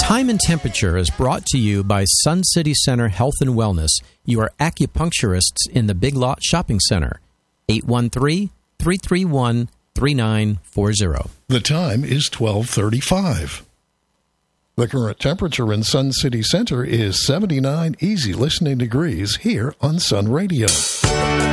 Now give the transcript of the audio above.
Time and Temperature is brought to you by Sun City Center Health and Wellness, your acupuncturists in the Big Lot Shopping Center. 813-331-3940. The time is 12:35. The current temperature in Sun City Center is 79 easy listening degrees here on Sun Radio.